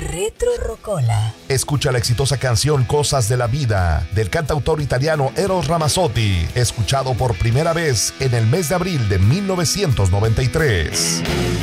Retro Rocola. Escucha la exitosa canción Cosas de la Vida del cantautor italiano Eros Ramazzotti, escuchado por primera vez en el mes de abril de 1993.